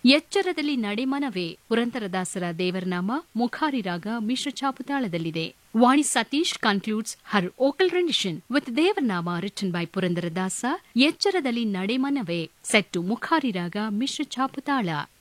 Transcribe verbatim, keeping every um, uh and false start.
ಎಚ್ಚರದಲ್ಲಿ ನಡೆಮನವೇ ಪುರಂದರದಾಸರ ದೇವರನಾಮ ಮುಖಾರಿ ರಾಗ ಮಿಶ್ರ ಚಾಪುತಾಳದಲ್ಲಿದೆ. ವಾಣಿ Satish concludes Har vocal rendition with ದೇವರನಾಮ written by Purandaradasa. ಎಚ್ಚರದಲ್ಲಿ ನಡೆಮನವೇ set to ಮುಖಾರಿ ರಾಗ ಮಿಶ್ರ ಚಾಪುತಾಳ.